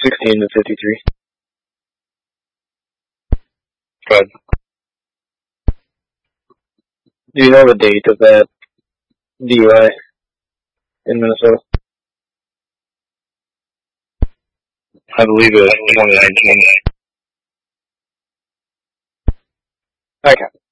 16-53. Go ahead. Do you know the date of that DUI in Minnesota? I believe it was 2019. Okay.